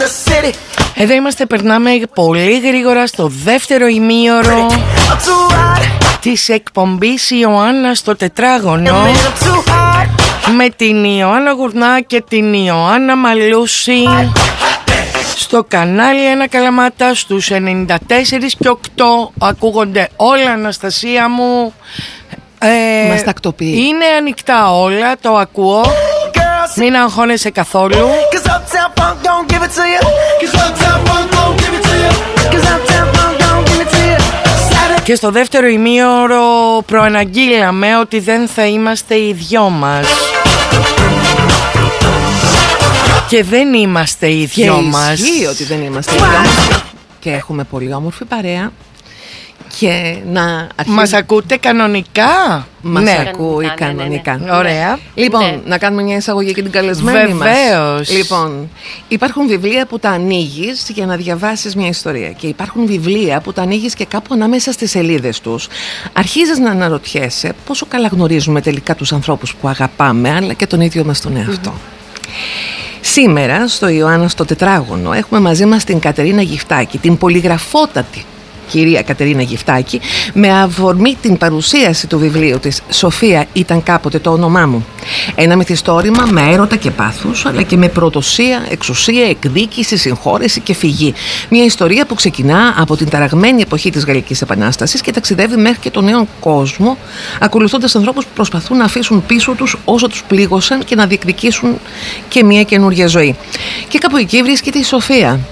Εδώ είμαστε, περνάμε πολύ γρήγορα στο δεύτερο ημίωρο της εκπομπής Ιωάννα στο Τετράγωνο, με την Ιωάννα Γουρνά και την Ιωάννα Μαλούση στο κανάλι Ένα Καλαμάτα στους 94 και 8. Ακούγονται όλα, Αναστασία μου. Μας τακτοποιεί. Είναι ανοιχτά όλα, το ακούω. Μην αγχώνεσαι καθόλου. Και στο δεύτερο ημίωρο προαναγγείλαμε ότι δεν θα είμαστε οι δυο μας. Και δεν είμαστε οι δυο μας. Ισχύει ότι δεν είμαστε οι δυο μας. Και έχουμε πολύ όμορφη παρέα. Και μας ακούτε κανονικά? Μας ακούει κανονικά. Ναι. Ωραία. Λοιπόν, να κάνουμε μια εισαγωγή και την καλεσμένη μας. Βεβαίως. Λοιπόν, υπάρχουν βιβλία που τα ανοίγεις για να διαβάσεις μια ιστορία. Και υπάρχουν βιβλία που τα ανοίγεις και κάπου ανάμεσα στις σελίδες τους αρχίζεις να αναρωτιέσαι πόσο καλά γνωρίζουμε τελικά τους ανθρώπους που αγαπάμε, αλλά και τον ίδιο μας τον εαυτό. Σήμερα στο Ιωάννα στο Τετράγωνο έχουμε μαζί μας την Κατερίνα Γιφτάκη, την πολυγραφότατη κυρία Κατερίνα Γιφτάκη, με αφορμή την παρουσίαση του βιβλίου της «Σοφία ήταν κάποτε το όνομά μου». Ένα μυθιστόρημα με έρωτα και πάθους, αλλά και με προδοσία, εξουσία, εκδίκηση, συγχώρεση και φυγή. Μια ιστορία που ξεκινά από την ταραγμένη εποχή της Γαλλικής Επανάστασης και ταξιδεύει μέχρι και τον νέο κόσμο, ακολουθώντας ανθρώπους που προσπαθούν να αφήσουν πίσω τους όσο τους πλήγωσαν και να διεκδικήσουν και μια καινούργια ζωή. Και κάπου εκεί βρίσκεται η Σοφία.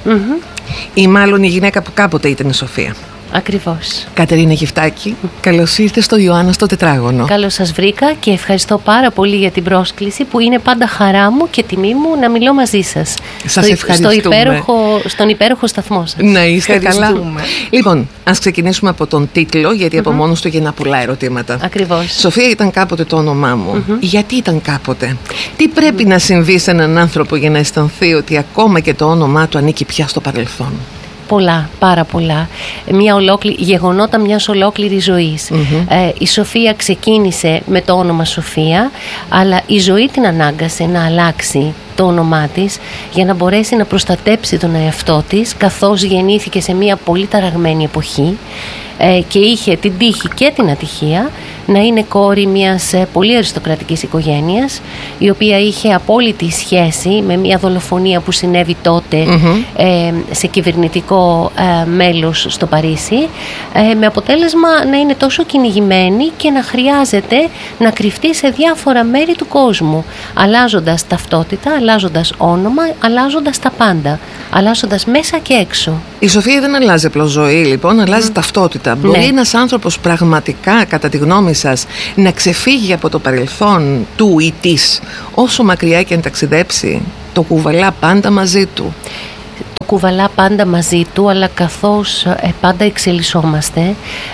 Ή μάλλον η γυναίκα που κάποτε ήταν η Σοφία. Ακριβώς. Κατερίνα Γιφτάκη, καλώς ήρθες στο Ιωάννα στο Τετράγωνο. Καλώς σας βρήκα και ευχαριστώ πάρα πολύ για την πρόσκληση, που είναι πάντα χαρά μου και τιμή μου να μιλώ μαζί σας. Σας ευχαριστούμε. Στον υπέροχο σταθμό σας. Να είστε καλά. Λοιπόν, ας ξεκινήσουμε από τον τίτλο, γιατί από μόνος του γεννά πολλά ερωτήματα. Ακριβώς. Σοφία ήταν κάποτε το όνομά μου. Γιατί ήταν κάποτε? Τι πρέπει να συμβεί σε έναν άνθρωπο για να αισθανθεί ότι ακόμα και το όνομά του ανήκει πια στο παρελθόν? Πολλά, πάρα πολλά. Γεγονότα μιας ολόκληρης ζωής. Η Σοφία ξεκίνησε με το όνομα Σοφία, αλλά η ζωή την ανάγκασε να αλλάξει το όνομά της για να μπορέσει να προστατέψει τον εαυτό της, καθώς γεννήθηκε σε μια πολύ ταραγμένη εποχή και είχε την τύχη και την ατυχία να είναι κόρη μιας πολύ αριστοκρατικής οικογένειας, η οποία είχε απόλυτη σχέση με μια δολοφονία που συνέβη τότε σε κυβερνητικό μέλος στο Παρίσι, με αποτέλεσμα να είναι τόσο κυνηγημένη και να χρειάζεται να κρυφτεί σε διάφορα μέρη του κόσμου, αλλάζοντας ταυτότητα, αλλάζοντας όνομα, αλλάζοντας τα πάντα, αλλάζοντας μέσα και έξω. Η Σοφία δεν αλλάζει απλώς ζωή, λοιπόν, αλλάζει ταυτότητα. Μπορεί ένας άνθρωπος πραγματικά, κατά τη γνώμη σας, να ξεφύγει από το παρελθόν του ή της, όσο μακριά και αν ταξιδέψει? Το κουβαλά πάντα μαζί του. Το κουβαλά πάντα μαζί του, αλλά καθώς πάντα εξελισσόμαστε,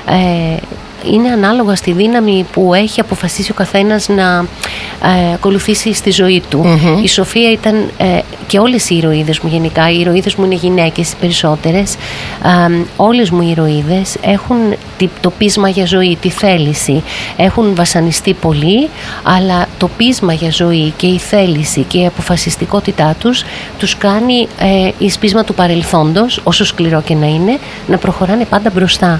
είναι ανάλογα στη δύναμη που έχει αποφασίσει ο καθένας να ακολουθήσει στη ζωή του. Η Σοφία ήταν, και όλες οι ηρωίδες μου γενικά, οι ηρωίδες μου είναι γυναίκες οι περισσότερες, όλες μου οι ηρωίδες έχουν το πείσμα για ζωή, τη θέληση. Έχουν βασανιστεί πολύ, αλλά το πείσμα για ζωή και η θέληση και η αποφασιστικότητά τους κάνει εις πείσμα του παρελθόντος, όσο σκληρό και να είναι, να προχωράνε πάντα μπροστά,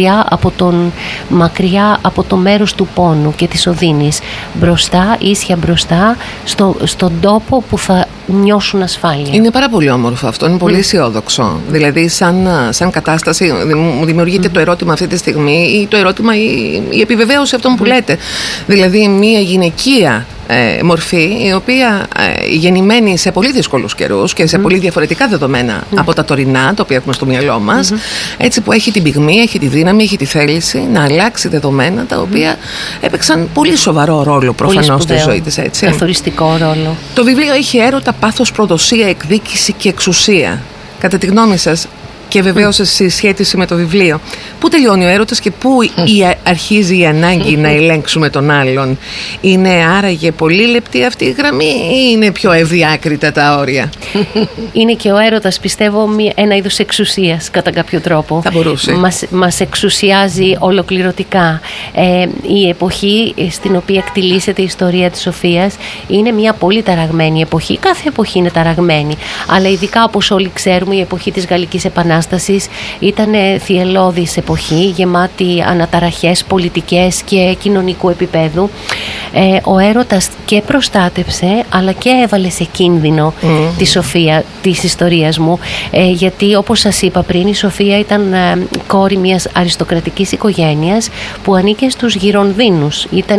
μακριά από το μέρος του πόνου και της οδύνης, μπροστά, ίσια μπροστά, στον τόπο που θα νιώσουν ασφάλεια. Είναι πάρα πολύ όμορφο αυτό, είναι πολύ αισιόδοξο. Δηλαδή σαν κατάσταση μου δημιουργείται το ερώτημα αυτή τη στιγμή, ή το ερώτημα, η επιβεβαίωση αυτών που λέτε. Δηλαδή μια γυναικεία μορφή, η οποία γεννημένη σε πολύ δύσκολους καιρούς και σε πολύ διαφορετικά δεδομένα από τα τωρινά, τα οποία έχουμε στο μυαλό μας, έτσι, που έχει την πυγμή, έχει τη δύναμη, έχει τη θέληση να αλλάξει δεδομένα τα οποία έπαιξαν πολύ σοβαρό ρόλο προφανώς στη ζωή της, έτσι. Καθοριστικό ρόλο. Το βιβλίο έχει έρωτα, πάθος, προδοσία, εκδίκηση και εξουσία. Κατά τη γνώμη σας, Και βεβαίως σε συσχέτιση με το βιβλίο. Πού τελειώνει ο έρωτας και πού αρχίζει η ανάγκη να ελέγξουμε τον άλλον? Είναι άραγε πολύ λεπτή αυτή η γραμμή ή είναι πιο ευδιάκριτα τα όρια? Είναι και ο έρωτας, πιστεύω, ένα είδος εξουσίας κατά κάποιο τρόπο. Θα μπορούσε. Μας εξουσιάζει ολοκληρωτικά. Η εποχή στην οποία εκτιλήσεται η ιστορία της Σοφίας είναι μια πολύ ταραγμένη εποχή. Κάθε εποχή είναι ταραγμένη. Αλλά ειδικά, όπως όλοι ξέρουμε, η εποχή της Γαλλικής Επανάστασης ήταν θυελλώδης εποχή, γεμάτη αναταραχές πολιτικές και κοινωνικού επίπεδου. Ο έρωτας και προστάτευσε, αλλά και έβαλε σε κίνδυνο τη Σοφία της ιστορίας μου, γιατί, όπως σας είπα πριν, η Σοφία ήταν κόρη μιας αριστοκρατικής οικογένειας που ανήκε στους Γυρονδίνους. Ήταν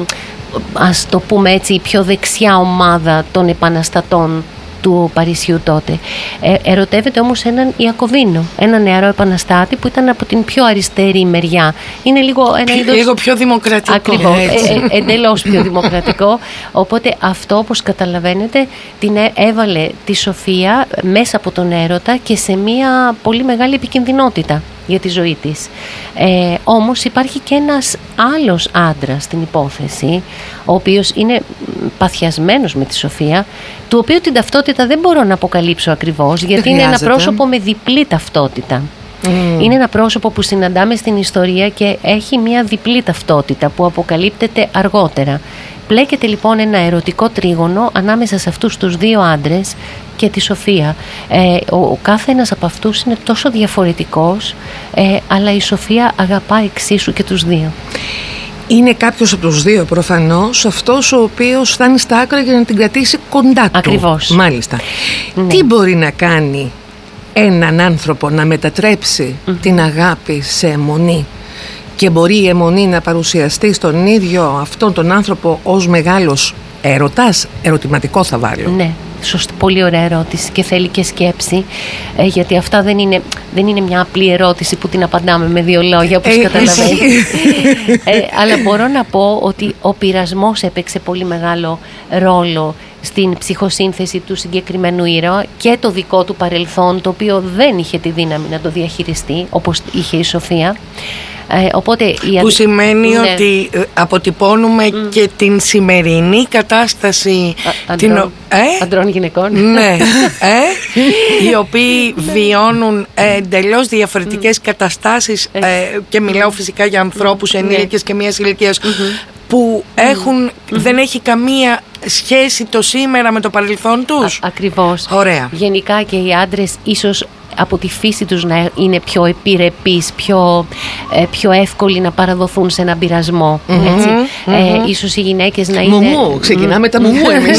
ας το πούμε έτσι, η πιο δεξιά ομάδα των επαναστατών του Παρισιού τότε. Ερωτεύεται όμως έναν Ιακωβίνο, έναν νεαρό επαναστάτη που ήταν από την πιο αριστερή μεριά. Είναι λίγο πιο δημοκρατικό. Ακριβώς, εντελώς πιο δημοκρατικό. Οπότε αυτό, όπως καταλαβαίνετε, την έβαλε τη Σοφία μέσα από τον έρωτα και σε μια πολύ μεγάλη επικινδυνότητα για τη ζωή της. Όμως υπάρχει και ένας άλλος άντρας στην υπόθεση, ο οποίος είναι παθιασμένος με τη Σοφία, του οποίου την ταυτότητα δεν μπορώ να αποκαλύψω ακριβώς, γιατί είναι ένα πρόσωπο με διπλή ταυτότητα. Είναι ένα πρόσωπο που συναντάμε στην ιστορία και έχει μια διπλή ταυτότητα που αποκαλύπτεται αργότερα. Πλέκεται λοιπόν ένα ερωτικό τρίγωνο ανάμεσα σε αυτούς τους δύο άντρες και τη Σοφία. Ο κάθε ένας από αυτούς είναι τόσο διαφορετικός, αλλά η Σοφία αγαπά εξίσου και τους δύο. Είναι κάποιος από τους δύο προφανώς αυτός ο οποίος φτάνει στα άκρα για να την κρατήσει κοντά του. Ακριβώς. Μάλιστα. Ναι. Τι μπορεί να κάνει έναν άνθρωπο να μετατρέψει την αγάπη σε αιμονή, και μπορεί η αιμονή να παρουσιαστεί στον ίδιο αυτόν τον άνθρωπο ως μεγάλος έρωτας? Ερωτηματικό θα βάλω. Ναι, πολύ ωραία ερώτηση και θέλει και σκέψη, γιατί αυτά δεν είναι μια απλή ερώτηση που την απαντάμε με δύο λόγια, όπως καταλαβαίνετε. Αλλά μπορώ να πω ότι ο πειρασμός έπαιξε πολύ μεγάλο ρόλο στην ψυχοσύνθεση του συγκεκριμένου ήρωα και το δικό του παρελθόν, το οποίο δεν είχε τη δύναμη να το διαχειριστεί όπως είχε η Σοφία. Οπότε που σημαίνει ότι αποτυπώνουμε και την σημερινή κατάσταση ανδρών γυναικών, ναι, οι οποίοι βιώνουν εντελώς διαφορετικές καταστάσεις, και μιλάω φυσικά για ανθρώπους ενήλικες και μιας ηλικίας που δεν έχει καμία σχέση το σήμερα με το παρελθόν τους. Ακριβώς. Ωραία. Γενικά και οι άντρες ίσως από τη φύση τους να είναι πιο επιρρεπείς, πιο εύκολοι να παραδοθούν σε έναν πειρασμό. Ίσως οι γυναίκες να είναι... Μουμού, ξεκινάμε τα μουμού εμείς.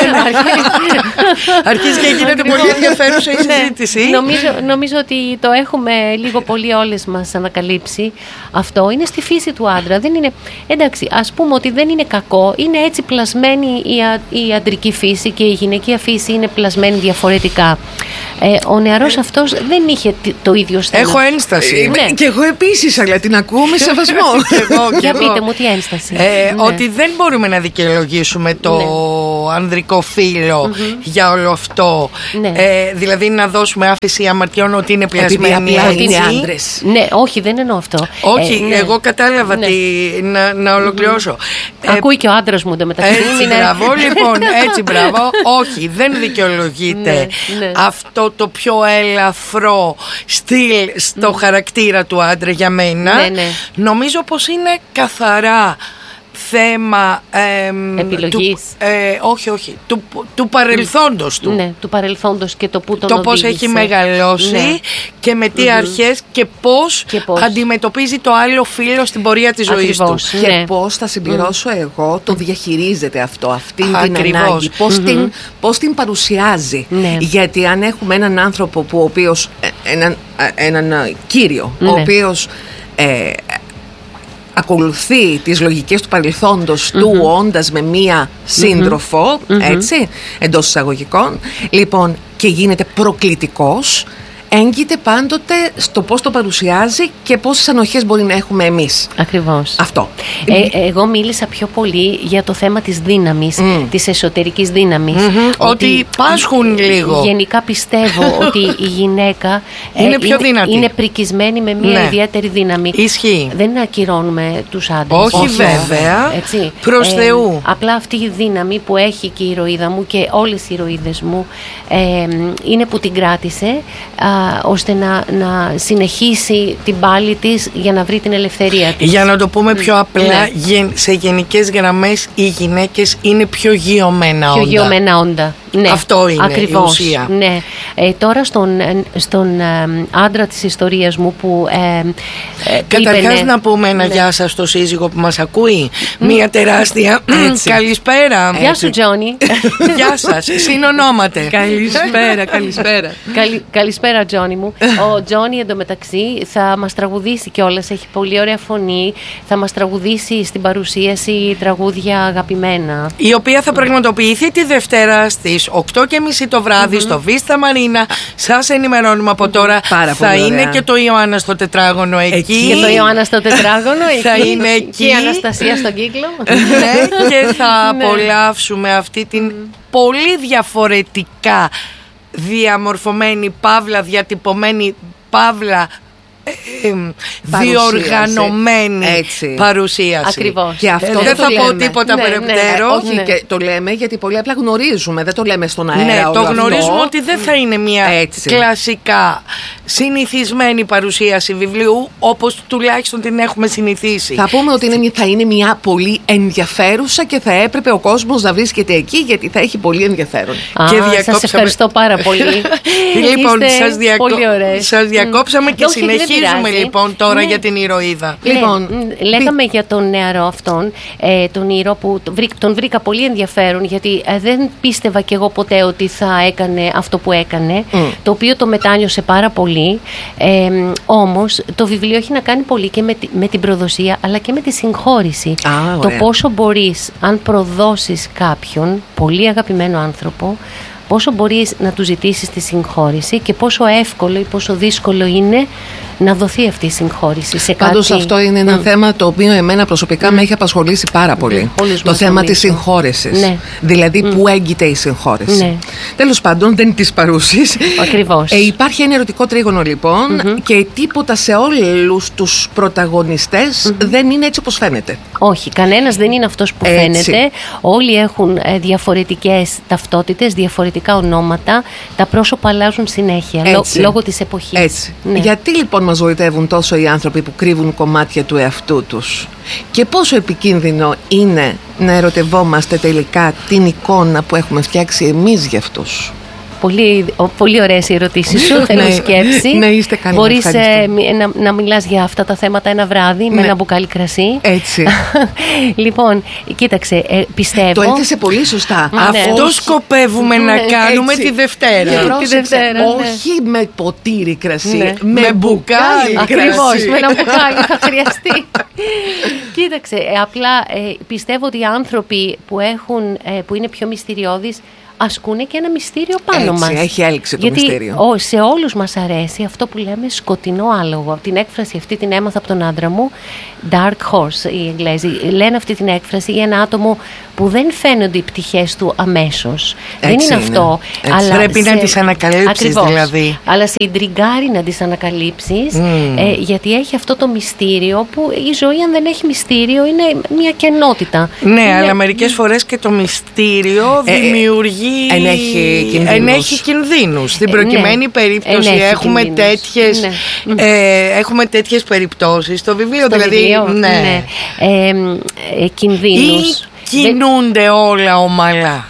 Αρχίζει και γίνεται πολύ ενδιαφέρουσα η συζήτηση. Νομίζω ότι το έχουμε λίγο πολύ όλες μας ανακαλύψει. Αυτό είναι στη φύση του άντρα. Δεν είναι, εντάξει, ας πούμε ότι δεν είναι κακό. Είναι έτσι πλασμένη η αντρική φύση και η γυναικεία φύση είναι πλασμένη διαφορετικά. Ο νεαρός αυτός δεν είχε το ίδιο στέλνο. Έχω ένσταση. Ναι. Και εγώ επίσης, αλλά την ακούω με σεβασμό. Για πείτε μου, τι ένσταση. Ότι δεν μπορούμε να δικαιολογήσουμε το ανδρικό φύλο για όλο αυτό. Δηλαδή να δώσουμε άφηση αμαρτιών ότι είναι πλασμένοι άντρες. Ναι, όχι, δεν εννοώ αυτό. Όχι, εγώ κατάλαβα να ολοκληρώσω. Ακούει και ο άντρας μου εντωμεταξύ. Έτσι, μπράβο, λοιπόν, έτσι, μπράβο. Όχι, δεν δικαιολογείται αυτό το πιο ελαφρό στυλ στο χαρακτήρα του άντρα για μένα. Νομίζω πως είναι καθαρά θέμα επιλογής. Όχι, του παρελθόντος του. Ναι, του παρελθόντος και το που τον οδήγησε. Πώς έχει μεγαλώσει και με τι αρχές και πώς αντιμετωπίζει το άλλο φύλο στην πορεία της ζωής του. Και πώς, θα συμπληρώσω εγώ, το διαχειρίζεται αυτό, αυτή την ανάγκη. Πώς την παρουσιάζει. Γιατί αν έχουμε έναν άνθρωπο ο οποίος, έναν κύριο, ο οποίος ακολουθεί τις λογικές του παρελθόντος του όντας με μία σύντροφο, έτσι, εντός εισαγωγικών, λοιπόν, και γίνεται προκλητικός, έγκυται πάντοτε στο πώς το παρουσιάζει και πόσες ανοχές μπορεί να έχουμε εμείς. Ακριβώς. Αυτό. Εγώ μίλησα πιο πολύ για το θέμα της δύναμης, της εσωτερικής δύναμης. Ότι πάσχουν λίγο. Γενικά πιστεύω ότι η γυναίκα είναι πιο δυνατή. Είναι πρικισμένη με μια ιδιαίτερη δύναμη. Ισχύει. Δεν ακυρώνουμε τους άντρες. Όχι βέβαια. Προς Θεού. Απλά αυτή η δύναμη που έχει και η ηρωίδα μου και όλες οι ηρωίδες μου είναι που την κράτησε ώστε να συνεχίσει την πάλη της για να βρει την ελευθερία της. Για να το πούμε πιο απλά, σε γενικές γραμμές οι γυναίκες είναι πιο γειωμένα όντα. Πιο γειωμένα όντα. Ναι, αυτό είναι ακριβώς, η ουσία. Ναι. Τώρα στον άντρα της ιστορίας μου που καταρχάς να πούμε ένα γεια σας στο σύζυγο που μας ακούει. Μία τεράστια καλησπέρα. Γεια σου Τζόνι. Γεια σας, συνονόματε. Καλησπέρα. Καλησπέρα Τζόνι μου. Ο Τζόνι εντωμεταξύ θα μας τραγουδήσει κιόλας, έχει πολύ ωραία φωνή. Θα μας τραγουδήσει στην παρουσίαση τραγούδια αγαπημένα, η οποία θα πραγματοποιηθεί τη Δευτέρα στις 8:30 το βράδυ στο Βίστα Μαρίνα. Σας ενημερώνουμε από τώρα. Θα είναι και το Ιωάννα στο τετράγωνο εκεί. Και το Ιωάννα στο τετράγωνο θα είναι εκεί. Και η Αναστασία στον κύκλο. Ναι, και θα απολαύσουμε αυτή την πολύ διαφορετικά διαμορφωμένη, παύλα διατυπωμένη, παύλα διοργανωμένη παρουσίαση. Ακριβώς. Και αυτό δεν θα πω τίποτα περαιτέρω. Όχι, και το λέμε γιατί πολλοί απλά γνωρίζουμε, δεν το λέμε στον αέρα. Ναι, το γνωρίζουμε ότι δεν θα είναι μια κλασικά συνηθισμένη παρουσίαση βιβλίου όπως τουλάχιστον την έχουμε συνηθίσει. Θα πούμε ότι θα είναι μια πολύ ενδιαφέρουσα και θα έπρεπε ο κόσμος να βρίσκεται εκεί γιατί θα έχει πολύ ενδιαφέρον. Σας ευχαριστώ πάρα πολύ. Λοιπόν, σας Mm. διακόψαμε και συνεχίζουμε λοιπόν τώρα για την ηρωίδα. Λοιπόν, λέγαμε για τον νεαρό αυτόν, τον ήρωα που τον βρήκα πολύ ενδιαφέρον, γιατί δεν πίστευα κι εγώ ποτέ ότι θα έκανε αυτό που έκανε, το οποίο το μετάνιωσε πάρα πολύ. Όμως το βιβλίο έχει να κάνει πολύ και με την προδοσία αλλά και με τη συγχώρηση. Το πόσο μπορείς, αν προδώσεις κάποιον πολύ αγαπημένο άνθρωπο, πόσο μπορείς να του ζητήσεις τη συγχώρηση και πόσο εύκολο ή πόσο δύσκολο είναι να δοθεί αυτή η συγχώρηση σε κάτι. Πάντως αυτό είναι ένα θέμα το οποίο εμένα προσωπικά με έχει απασχολήσει πάρα πολύ. Το θέμα της συγχώρεσης. Ναι. Δηλαδή που έγκυται η συγχώρεση. Ναι. Τέλος πάντων, δεν της παρούσης. Ακριβώς. Υπάρχει ένα ερωτικό τρίγωνο λοιπόν και τίποτα σε όλους τους πρωταγωνιστές δεν είναι έτσι όπως φαίνεται. Όχι, κανένας δεν είναι αυτός που φαίνεται. Όλοι έχουν διαφορετικές ταυτότητες, διαφορετικά ονόματα. Τα πρόσωπα αλλάζουν συνέχεια λόγω της εποχής. Έτσι. Ναι. Γιατί λοιπόν μας γοητεύουν τόσο οι άνθρωποι που κρύβουν κομμάτια του εαυτού τους και πόσο επικίνδυνο είναι να ερωτευόμαστε τελικά την εικόνα που έχουμε φτιάξει εμείς για αυτούς? Πολύ ωραίες οι ερωτήσεις σου. Θέλω σκέψη. Ναι, είστε καλή. Μπορείς να μιλάς για αυτά τα θέματα ένα βράδυ με ένα μπουκάλι κρασί. Έτσι. Λοιπόν, κοίταξε, πιστεύω. Το έθεσε πολύ σωστά. Αυτό σκοπεύουμε να κάνουμε τη Δευτέρα. Όχι με ποτήρι κρασί, με μπουκάλι κρασί. Ακριβώς, με ένα μπουκάλι θα χρειαστεί. Κοίταξε, απλά πιστεύω ότι οι άνθρωποι που είναι πιο μυστηριώδεις ασκούν και ένα μυστήριο πάνω μας. Έχει έλξη το μυστήριο. Σε όλους μας αρέσει αυτό που λέμε σκοτεινό άλογο. Την έκφραση αυτή την έμαθα από τον άντρα μου. Dark horse οι Εγγλέζοι. Λένε αυτή την έκφραση για ένα άτομο που δεν φαίνονται οι πτυχές του αμέσως. Δεν είναι αυτό. Αλλά πρέπει να τις ανακαλύψεις δηλαδή. Αλλά σε ιντριγκάρει να τις ανακαλύψεις γιατί έχει αυτό το μυστήριο που η ζωή αν δεν έχει μυστήριο είναι μια κενότητα. Ναι, αλλά μερικές φορές και το μυστήριο δημιουργεί ενέχει κινδύνους. Στην προκειμένη περίπτωση έχουμε τέτοιες περιπτώσεις στο βιβλίο. Κινδύνους. Ή κινούνται όλα ομαλά?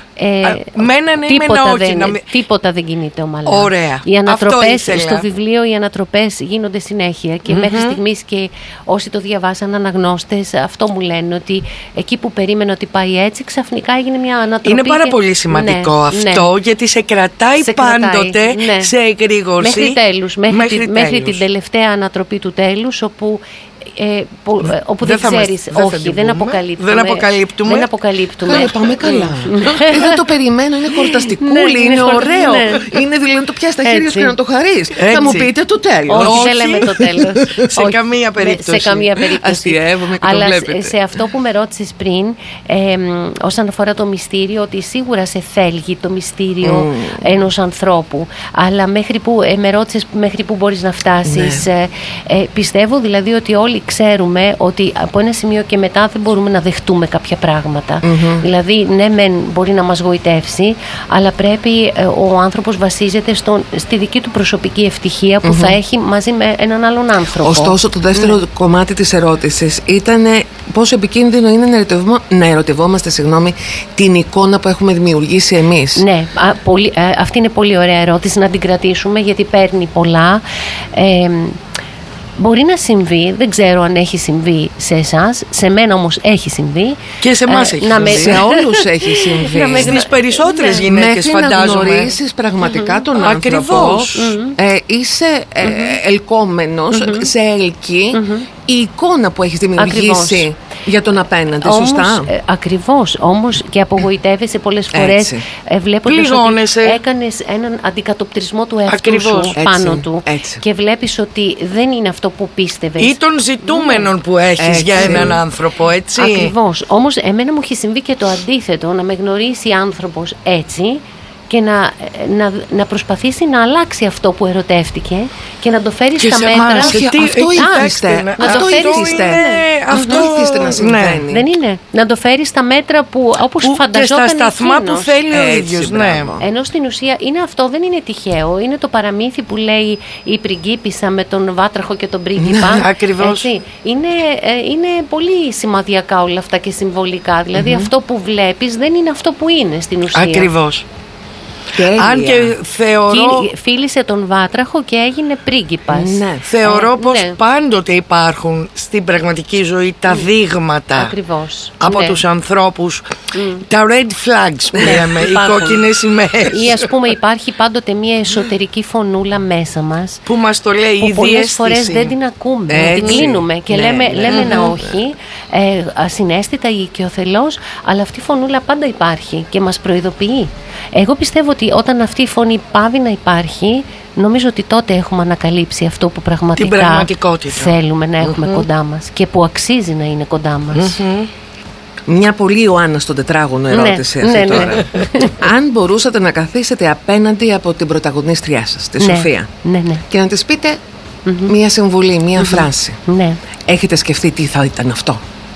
Τίποτα δεν κινείται ομαλά. Ωραία. Οι ανατροπές στο βιβλίο, οι ανατροπές γίνονται συνέχεια και μέχρι στιγμής και όσοι το διαβάσαν αναγνώστες αυτό μου λένε ότι εκεί που περίμενε ότι πάει έτσι ξαφνικά έγινε μια ανατροπή. Είναι πάρα πολύ σημαντικό αυτό γιατί σε κρατάει πάντοτε σε εγρήγορση μέχρι την τελευταία ανατροπή του τέλους όπου όπου δεν ξέρεις. Όχι, δεν αποκαλύπτουμε. Δεν αποκαλύπτουμε. Πάμε καλά. Δεν το περιμένω, είναι χορταστικούλη, είναι ωραίο. Είναι δηλαδή το πιάσει τα χέρια σου και να το χαρείς. Θα μου πείτε το τέλος. Όχι, δεν λέμε το τέλος. Σε καμία περίπτωση. Σε καμία περίπτωση. Αστειεύομαι και αλλά το βλέπετε. σε αυτό που με ρώτησες πριν, όσον αφορά το μυστήριο, ότι σίγουρα σε θέλει το μυστήριο ενός ανθρώπου. Αλλά με ρώτησες μέχρι που μπορείς να φτάσεις. Πιστεύω δηλαδή ότι όλοι ξέρουμε ότι από ένα σημείο και μετά δεν μπορούμε να δεχτούμε κάποια πράγματα. Δηλαδή, ναι, μεν μπορεί να μας γοητεύσει, αλλά πρέπει ο άνθρωπος βασίζεται στη δική του προσωπική ευτυχία που θα έχει μαζί με έναν άλλον άνθρωπο. Ωστόσο, το δεύτερο κομμάτι της ερώτησης ήταν πόσο επικίνδυνο είναι να ερωτευόμαστε την εικόνα που έχουμε δημιουργήσει εμείς. Ναι, αυτή είναι πολύ ωραία ερώτηση, να την κρατήσουμε γιατί παίρνει πολλά. Μπορεί να συμβεί, δεν ξέρω αν έχει συμβεί σε εσάς, σε μένα όμως έχει συμβεί. Και σε εμάς έχει συμβεί. Σε όλους έχει συμβεί. Στις περισσότερες γυναίκες φαντάζομαι. Να γνωρίσεις πραγματικά τον άνθρωπο. Είσαι ελκόμενος, σε ελκύει η εικόνα που έχεις δημιουργήσει για τον απέναντι, σωστά. Ακριβώς, όμως και απογοητεύεσαι πολλές φορές βλέποντας ότι έκανες έναν αντικατοπτρισμό του εαυτού σου πάνω του και βλέπεις ότι δεν είναι αυτό που πίστευες. Ή των ζητούμενων που έχεις για έναν άνθρωπο, έτσι. Ακριβώς, όμως εμένα μου έχει συμβεί και το αντίθετο, να με γνωρίσει άνθρωπος έτσι και να προσπαθήσει να αλλάξει αυτό που ερωτεύτηκε και να το φέρει στα μέτρα. Αυτό ήθιστε να συμβαίνει. Δεν είναι. Να το φέρει στα μέτρα που όπως φανταζόταν και στα σταθμά που θέλει ο ίδιος. Ναι. Ενώ στην ουσία είναι αυτό, δεν είναι τυχαίο. Είναι το παραμύθι που λέει η πριγκίπισσα με τον βάτραχο και τον πρίγκιπα. Ακριβώς. Είναι πολύ σημαδιακά όλα αυτά και συμβολικά. Δηλαδή αυτό που βλέπεις δεν είναι αυτό που είναι στην ουσία. Ακριβώς. Αν και θεωρώ... Φίλησε τον βάτραχο και έγινε πρίγκιπας. Ναι. Θεωρώ πως πάντοτε υπάρχουν στην πραγματική ζωή τα δείγματα από τους ανθρώπους. Τα red flags που λέμε, οι κόκκινες σημαίες. Ή ας πούμε υπάρχει πάντοτε μια εσωτερική φωνούλα μέσα μας που μας το λέει η διαίσθηση. Πολλές φορές δεν την ακούμε, την κλείνουμε και λέμε ένα όχι, ασυναίσθητα ή οικειοθελώς, αλλά αυτή η φωνούλα πάντα υπάρχει και μας προειδοποιεί. Εγώ πιστεύω ότι όταν αυτή η φωνή πάβει να υπάρχει, νομίζω ότι τότε έχουμε ανακαλύψει αυτό που πραγματικά θέλουμε να έχουμε κοντά μας και που αξίζει να είναι κοντά μας. Μια πολύ Ιωάννα στον τετράγωνο ερώτηση αυτή τώρα. Αν μπορούσατε να καθίσετε απέναντι από την πρωταγωνίστριά σας, τη Σοφία, και να της πείτε μια συμβουλή, μια φράση, έχετε σκεφτεί τι θα ήταν αυτό?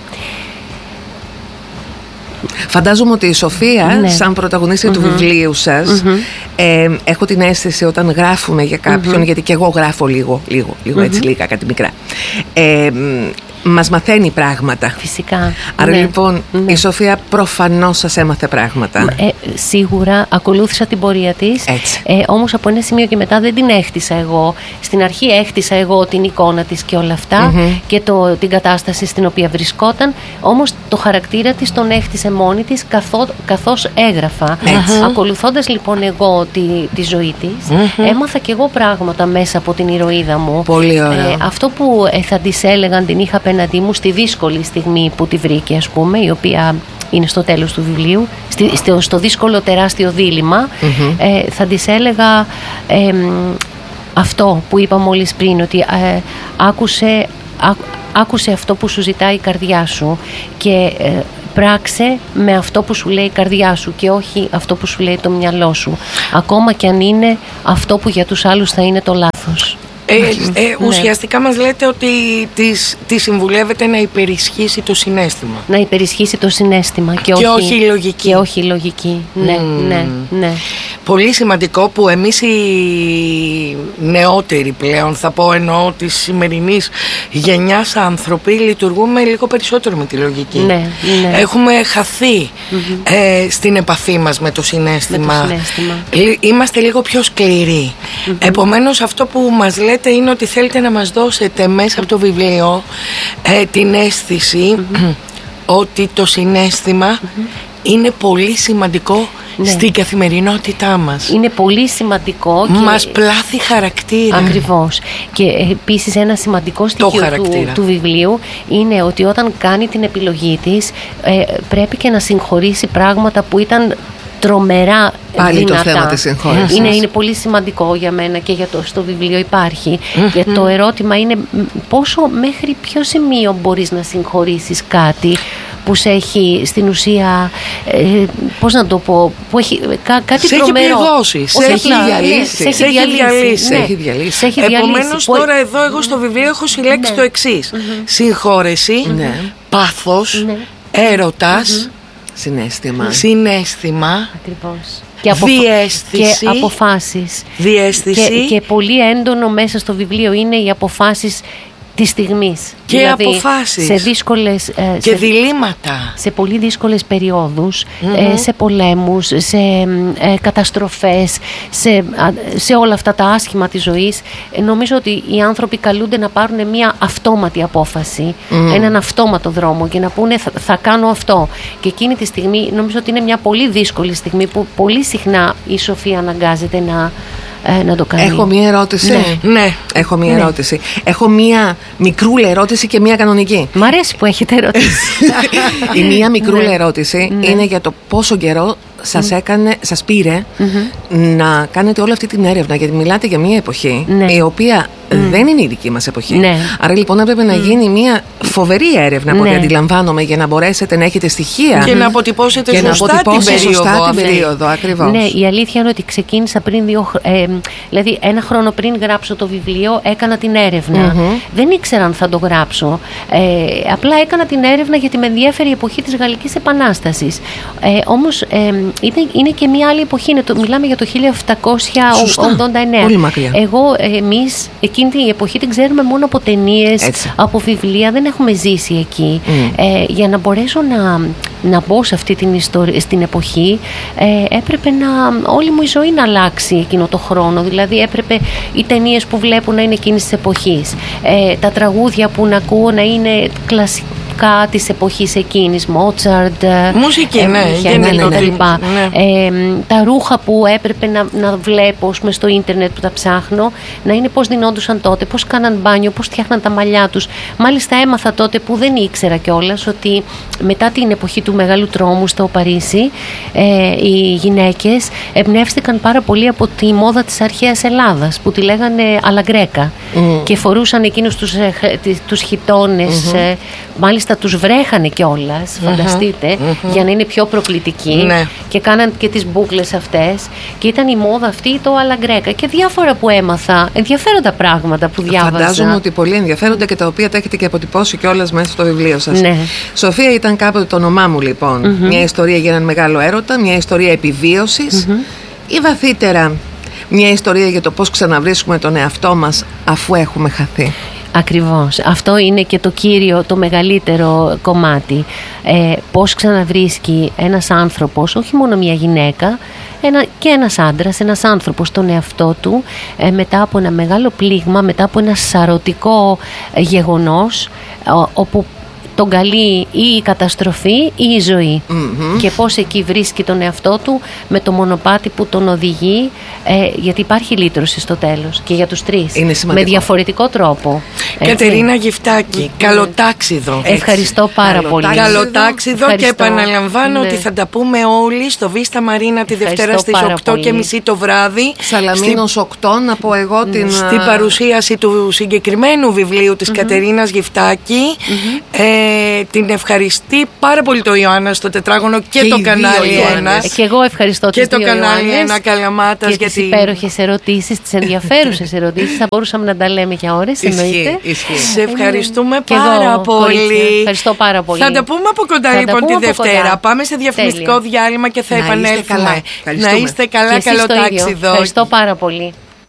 Φαντάζομαι ότι η Σοφία, σαν πρωταγωνίστρια του βιβλίου σας, έχω την αίσθηση όταν γράφουμε για κάποιον, γιατί και εγώ γράφω λίγο έτσι λίγα, κάτι μικρά, μας μαθαίνει πράγματα. Φυσικά. Άρα λοιπόν η Σοφία προφανώς σας έμαθε πράγματα. Σίγουρα ακολούθησα την πορεία της. Όμως από ένα σημείο και μετά δεν την έχτισα εγώ. Στην αρχή έχτισα εγώ την εικόνα της και όλα αυτά και την κατάσταση στην οποία βρισκόταν. Όμως το χαρακτήρα της τον έχτισε μόνη της καθώς έγραφα. Ακολουθώντας λοιπόν εγώ τη ζωή της, έμαθα και εγώ πράγματα μέσα από την ηρωίδα μου. Πολύ ωραία. Αυτό που θα της έλεγαν, την είχα απέναντί μου στη δύσκολη στιγμή που τη βρήκε, ας πούμε, η οποία είναι στο τέλος του βιβλίου, στο δύσκολο τεράστιο δίλημμα, θα της έλεγα αυτό που είπα μόλις πριν, ότι άκουσε αυτό που σου ζητάει η καρδιά σου και πράξε με αυτό που σου λέει η καρδιά σου και όχι αυτό που σου λέει το μυαλό σου, ακόμα και αν είναι αυτό που για τους άλλους θα είναι το λάθος. Ουσιαστικά μας λέτε ότι τη συμβουλεύεται να υπερισχύσει το συναίσθημα. Να υπερισχύσει το συναίσθημα και όχι η λογική. Και όχι η λογική. Ναι. Πολύ σημαντικό που εμείς οι νεότεροι πλέον, θα πω εννοώ της σημερινής γενιάς άνθρωποι, λειτουργούμε λίγο περισσότερο με τη λογική. Ναι. Έχουμε χαθεί στην επαφή μας με το συναίσθημα. Είμαστε λίγο πιο σκληροί. Επομένως αυτό που μας λέτε είναι ότι θέλετε να μας δώσετε μέσα από το βιβλίο την αίσθηση ότι το συναίσθημα είναι πολύ σημαντικό στην καθημερινότητά μας. Είναι πολύ σημαντικό. Μας πλάθει χαρακτήρα. Ακριβώς. Και επίσης ένα σημαντικό στοιχείο του βιβλίου είναι ότι όταν κάνει την επιλογή της πρέπει και να συγχωρήσει πράγματα που ήταν τρομερά πάλι δυνατά. Το θέμα της συγχώρεσης. Είναι πολύ σημαντικό για μένα και στο βιβλίο υπάρχει. Και το ερώτημα είναι μέχρι ποιο σημείο μπορείς να συγχωρήσεις κάτι που σε έχει στην ουσία, πώς να το πω, που έχει κάτι σε τρομερό. Έχει πληγώσει, σε έχει διαλύσει. Επομένως τώρα εδώ εγώ στο βιβλίο έχω συλλέξει το εξής. Συγχώρεση, πάθος, έρωτας, συναίσθημα. Ακριβώς. Διαίσθηση. Και αποφάσεις. Διαίσθηση. Και πολύ έντονο μέσα στο βιβλίο είναι οι αποφάσεις της στιγμής. Και δηλαδή, αποφάσεις. Σε δύσκολες, και διλήμματα. Σε πολύ δύσκολες περιόδους, σε πολέμους, σε καταστροφές, σε όλα αυτά τα άσχημα της ζωής. Νομίζω ότι οι άνθρωποι καλούνται να πάρουν μια αυτόματη απόφαση, έναν αυτόματο δρόμο και να πούνε θα κάνω αυτό. Και εκείνη τη στιγμή νομίζω ότι είναι μια πολύ δύσκολη στιγμή που πολύ συχνά η Σοφία αναγκάζεται να το κάνει. Έχω μία ερώτηση. Ναι. Έχω μία ερώτηση. Έχω μία μικρούλα ερώτηση και μία κανονική. Μ' αρέσει που έχετε ερωτήσει. Η μία μικρούλα ερώτηση είναι για το πόσο καιρό σας πήρε να κάνετε όλη αυτή την έρευνα. Γιατί μιλάτε για μία εποχή η οποία δεν είναι η δική μας εποχή. Άρα λοιπόν έπρεπε να γίνει μία φοβερή έρευνα από ό,τι αντιλαμβάνομαι για να μπορέσετε να έχετε στοιχεία και να αποτυπώσετε σωστά την περίοδο. Ακριβώς. Ναι, η αλήθεια είναι ότι ξεκίνησα πριν δηλαδή ένα χρόνο πριν γράψω το βιβλίο έκανα την έρευνα. Δεν ήξερα αν θα το γράψω. Απλά έκανα την έρευνα γιατί με ενδιέφερε η εποχή της Γαλλικής Επανάστασης. Όμως είναι και μια άλλη εποχή. Μιλάμε για το 1789. Πολύ μακριά. Εμείς εκείνη την εποχή την ξέρουμε μόνο από ταινίες, από βιβλία. Δεν έχουμε ζήσει εκεί. Για να μπορέσω να μπω σε αυτή την ιστορία, στην εποχή, έπρεπε όλη μου η ζωή να αλλάξει εκείνο το χρόνο. Δηλαδή έπρεπε οι ταινίες που βλέπω να είναι εκείνης της εποχής, τα τραγούδια που να ακούω να είναι κλασικά της εποχής εκείνης, Μότσαρντ, μουσική, τα ρούχα που έπρεπε να βλέπω στο ίντερνετ που τα ψάχνω, να είναι πώς δινόντουσαν τότε, πώς κάναν μπάνιο, πώς φτιάχναν τα μαλλιά τους. Μάλιστα έμαθα τότε που δεν ήξερα κιόλας ότι μετά την εποχή του Μεγάλου Τρόμου στο Παρίσι οι γυναίκες εμπνεύστηκαν πάρα πολύ από τη μόδα της αρχαίας Ελλάδας που τη λέγανε αλαγκρέκα και φορούσαν εκείνους τους χιτώνες, μάλιστα τους βρέχανε κιόλας, φανταστείτε, για να είναι πιο προκλητικοί και κάναν και τις μπούκλες αυτές και ήταν η μόδα αυτή το αλαγκρέκα και διάφορα που έμαθα, ενδιαφέροντα πράγματα που διάβαζα. Φαντάζομαι ότι πολύ ενδιαφέροντα και τα οποία τα έχετε και αποτυπώσει κιόλας μέσα στο βιβλίο σας. Σοφία ήταν κάποτε το όνομά μου λοιπόν. Μια ιστορία για έναν μεγάλο έρωτα, μια ιστορία επιβίωσης ή βαθύτερα μια ιστορία για το πώς ξαναβρίσκουμε τον εαυτό μας αφού έχουμε χαθεί. Ακριβώς. Αυτό είναι και το κύριο, το μεγαλύτερο κομμάτι. Πώς ξαναβρίσκει ένας άνθρωπος, όχι μόνο μια γυναίκα, και ένας άντρας, ένας άνθρωπος τον εαυτό του μετά από ένα μεγάλο πλήγμα, μετά από ένα σαρωτικό γεγονός όπου τον καλεί ή η καταστροφή ή η ζωή και πώς εκεί βρίσκει τον εαυτό του με το μονοπάτι που τον οδηγεί, γιατί υπάρχει λύτρωση στο τέλος και για τους τρεις με διαφορετικό τρόπο. Κατερίνα Γιφτάκη, καλοτάξιδο. Ευχαριστώ πάρα πολύ. Καλοτάξιδο και επαναλαμβάνω ότι θα τα πούμε όλοι στο Βίστα Μαρίνα τη Δευτέρα στις 8:30 το βράδυ. Σαλαμίνος 8, να πω εγώ στην παρουσίαση του συγκεκριμένου βιβλίου της Κατερίνας Γιφτάκη. Την ευχαριστεί πάρα πολύ το Ιωάννα στο Τετράγωνο και το κανάλι 1. Και εγώ ευχαριστώ και το κανάλι 1 Καλαμάτας για τις υπέροχες ερωτήσεις, τις ενδιαφέρουσες ερωτήσεις. Θα μπορούσαμε να τα λέμε για ώρες, εννοείται. Σε ευχαριστούμε πάρα πολύ. Ευχαριστώ πάρα πολύ. Θα τα πούμε από κοντά λοιπόν τη Δευτέρα. Πάμε σε διαφημιστικό διάλειμμα και θα επανέλθουμε. Να είστε καλά, καλό τάξιδο. Ευχαριστώ πάρα πολύ.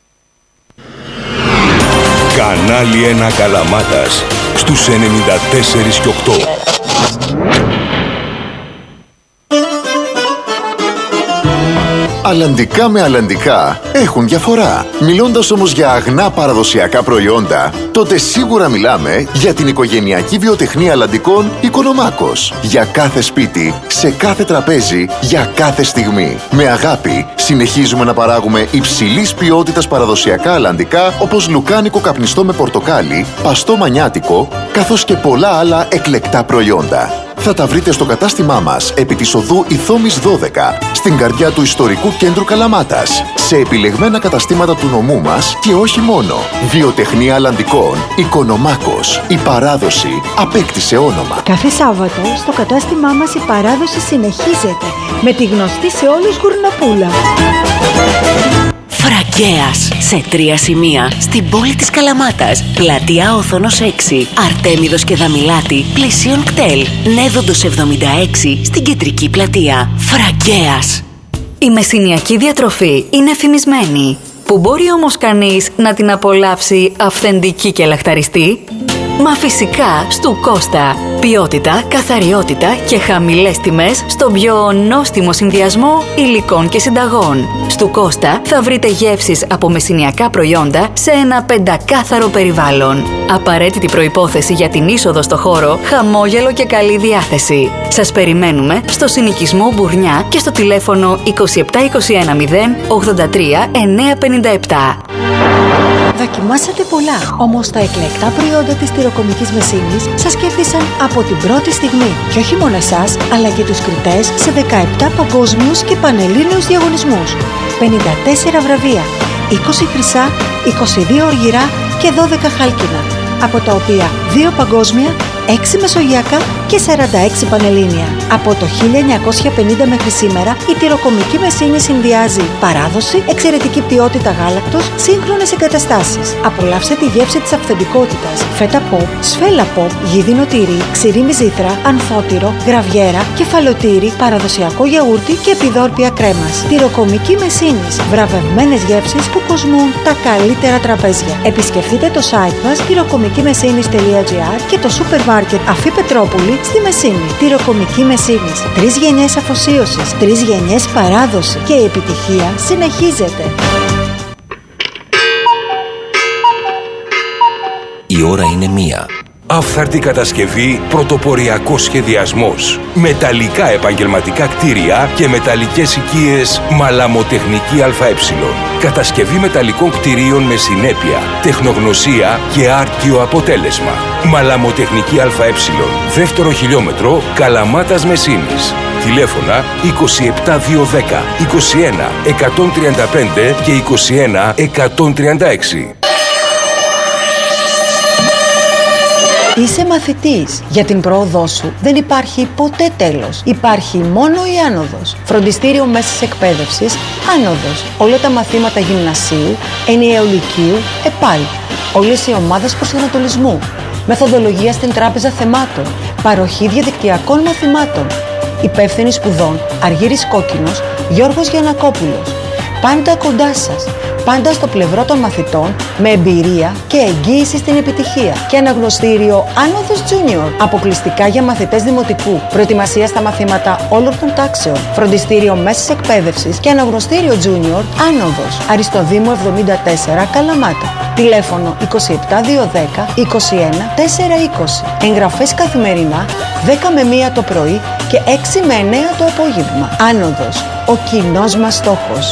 Κανάλι 1 Καλαμάτας στους 94 και 8. Αλλαντικά με αλλαντικά έχουν διαφορά. Μιλώντας όμως για αγνά παραδοσιακά προϊόντα, τότε σίγουρα μιλάμε για την οικογενειακή βιοτεχνία αλλαντικών Οικονομάκος. Για κάθε σπίτι, σε κάθε τραπέζι, για κάθε στιγμή. Με αγάπη συνεχίζουμε να παράγουμε υψηλής ποιότητας παραδοσιακά αλλαντικά, όπως λουκάνικο καπνιστό με πορτοκάλι, παστό μανιάτικο, καθώς και πολλά άλλα εκλεκτά προϊόντα. Θα τα βρείτε στο κατάστημά μας επί της οδού Ηθόμης 12, στην καρδιά του ιστορικού κέντρου Καλαμάτας, σε επιλεγμένα καταστήματα του νομού μας και όχι μόνο. Βιοτεχνία αλλαντικών Οικονομάκος. Η παράδοση απέκτησε όνομα. Κάθε Σάββατο στο κατάστημά μας η παράδοση συνεχίζεται με τη γνωστή σε όλους γουρνοπούλα. Φραγκέας, σε 3 σημεία, στην πόλη της Καλαμάτας. Πλατεία Όθωνος 6, Αρτέμιδος και Δαμιλάτη, πλησίον κτέλ. Νέδοντος 76, στην κεντρική πλατεία. Φραγκέας. Η μεσηνιακή διατροφή είναι φημισμένη. Που μπορεί όμως κανείς να την απολαύσει αυθεντική και λαχταριστή? Μα φυσικά στου Κώστα. Ποιότητα, καθαριότητα και χαμηλές τιμές στον πιο νόστιμο συνδυασμό υλικών και συνταγών. Στου Κώστα θα βρείτε γεύσεις από μεσηνιακά προϊόντα σε ένα πεντακάθαρο περιβάλλον. Απαραίτητη προϋπόθεση για την είσοδο στο χώρο, χαμόγελο και καλή διάθεση. Σας περιμένουμε στο συνοικισμό Μπουρνιά και στο τηλέφωνο 27210 83 957. Δοκιμάσατε πολλά, όμως τα εκλεκτά προϊόντα της τυροκομικής μεσίνης σας κέρδισαν από την πρώτη στιγμή. Και όχι μόνο εσάς, αλλά και τους κριτές σε 17 παγκόσμιους και πανελλήνιους διαγωνισμούς. 54 βραβεία, 20 χρυσά, 22 οργυρά και 12 χάλκινα, από τα οποία 2 παγκόσμια, 6 μεσογειακά και 46 πανελλήνια. Από το 1950 μέχρι σήμερα, η τυροκομική μεσίνη συνδυάζει παράδοση, εξαιρετική ποιότητα γάλακτος, σύγχρονες εγκαταστάσεις. Απολαύστε τη γεύση της αυθεντικότητας. Φέτα ποπ, σφέλα ποπ, γίδινο τυρί, ξηρή μυζήθρα, ανφώτυρο, γραβιέρα, κεφαλοτήρι, παραδοσιακό γιαούρτι και επιδόρπια κρέμας. Τυροκομική μεσίνης. Βραβευμένες γεύσεις που κοσμούν τα καλύτερα τραπέζια. Επισκεφτείτε το site μας tyrokομικημεσίνης.gr και το σούπερ μάρκετ Αφή Πετρόπουλη στη Μεσίνη. Τυροκομική Μεσίνης. 3 γενιές αφοσίωσης, 3 γενιές παράδοση και η επιτυχία συνεχίζεται. Η ώρα είναι 1. Άφθαρτη κατασκευή, πρωτοποριακός σχεδιασμός. Μεταλλικά επαγγελματικά κτίρια και μεταλλικές οικίες Μαλαμοτεχνική ΑΕ. Κατασκευή μεταλλικών κτιρίων με συνέπεια, τεχνογνωσία και άρτιο αποτέλεσμα. Μαλαμοτεχνική ΑΕ. Δεύτερο χιλιόμετρο, Καλαμάτας Μεσίνης. Τηλέφωνα 27210 21 135 και 21 136. Είσαι μαθητής. Για την πρόοδό σου δεν υπάρχει ποτέ τέλος. Υπάρχει μόνο η άνοδος. Φροντιστήριο μέσης εκπαίδευσης, άνοδος. Όλα τα μαθήματα γυμνασίου, ενιαίου λυκείου, ΕΠΑΛ. Όλες οι ομάδες προσανατολισμού. Μεθοδολογία στην τράπεζα θεμάτων. Παροχή διαδικτυακών μαθημάτων. Υπεύθυνοι σπουδών, Αργύρης Κόκκινος, Γιώργος Γιαννακόπουλος. Πάντα κοντά σας. Πάντα στο πλευρό των μαθητών, με εμπειρία και εγγύηση στην επιτυχία. Και αναγνωστήριο Άνοδος Junior, αποκλειστικά για μαθητές δημοτικού. Προετοιμασία στα μαθήματα όλων των τάξεων. Φροντιστήριο μέσης εκπαίδευσης και αναγνωστήριο Junior Άνοδος. Αριστοδήμου 74 Καλαμάτα. Τηλέφωνο 27210 21 420. Εγγραφές καθημερινά 10 με 1 το πρωί και 6 με 9 το απόγευμα. Άνοδος, ο κοινός μας στόχος.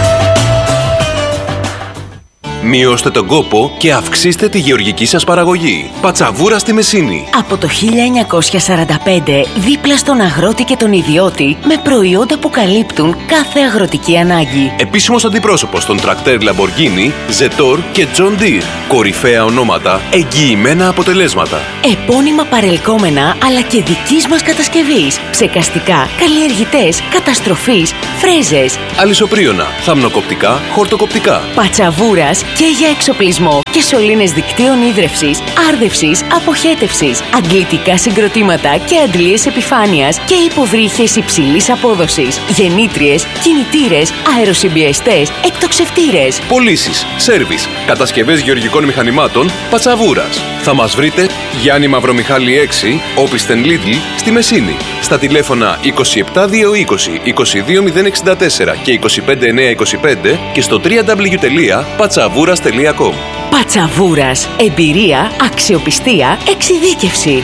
Μειώστε τον κόπο και αυξήστε τη γεωργική σας παραγωγή. Πατσαβούρα στη Μεσίνη. Από το 1945, δίπλα στον αγρότη και τον ιδιώτη, με προϊόντα που καλύπτουν κάθε αγροτική ανάγκη. Επίσημος αντιπρόσωπος των τρακτέρ Lamborghini, Zetor και John Deere. Κορυφαία ονόματα, εγγυημένα αποτελέσματα. Επώνυμα παρελκόμενα, αλλά και δικής μας κατασκευής. Ψεκαστικά, καλλιεργητές, καταστροφής, φρέζες. Αλυσοπρίωνα, θαμνοκοπτικά, χορτοκοπτικά. Πατσαβούρας και για εξοπλισμό και σωλήνες δικτύων ίδρευσης, άρδευσης, αποχέτευσης, αντλητικά συγκροτήματα και αντλίες επιφάνειας και υποβρύχες υψηλής απόδοσης, γεννήτριες, κινητήρες, αεροσυμπιεστές, εκτοξευτήρες. Πωλήσεις, σέρβις, κατασκευές γεωργικών μηχανημάτων, Πατσαβούρας. Θα μας βρείτε Γιάννη Μαυρομιχάλη 6, Όπισθεν Λίτλ, στη Μεσίνη. Στα τηλέφωνα 27220 22064 και 25925 και στο www.patsavouras.com. Πατσαβούρας. Εμπειρία, αξιοπιστία, εξειδίκευση.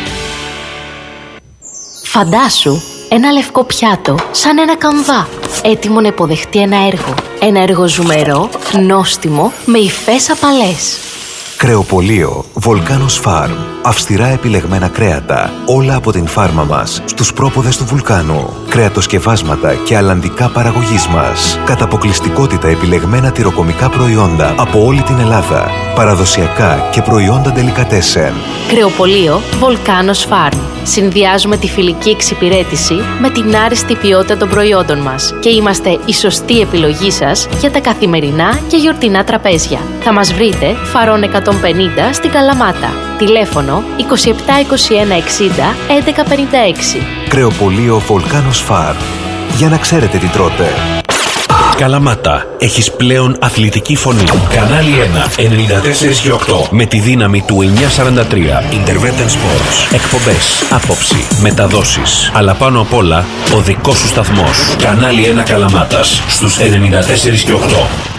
Φαντάσου ένα λευκό πιάτο σαν ένα καμβά, έτοιμο να υποδεχτεί ένα έργο. Ένα έργο ζουμερό, νόστιμο, με υφές απαλές. Κρεοπωλείο Volcanos Farm. Αυστηρά επιλεγμένα κρέατα, όλα από την φάρμα μας, στους πρόποδες του βουλκάνου. Κρεατοσκευάσματα και αλλαντικά παραγωγής μας. Κατά αποκλειστικότητα επιλεγμένα τυροκομικά προϊόντα από όλη την Ελλάδα. Παραδοσιακά και προϊόντα ντελικατέσεν. Κρεοπωλείο Volcanos Farm. Συνδυάζουμε τη φιλική εξυπηρέτηση με την άριστη ποιότητα των προϊόντων μας και είμαστε η σωστή επιλογή σας για τα καθημερινά και γιορτινά τραπέζια. Θα μας βρείτε Φαρών 150 στην Καλαμάτα. Τηλέφωνο 27 21 60 11 56. Κρεοπωλείο Volcanos Farm. Για να ξέρετε τι τρώτε. Καλαμάτα, έχεις πλέον αθλητική φωνή. Κανάλι 1, 94 και 8. Με τη δύναμη του 943. Intervention Sports. Εκπομπές, άποψη, μεταδόσεις. Αλλά πάνω απ' όλα, ο δικός σου σταθμός. Κανάλι 1 Καλαμάτας, στους 94 και 8.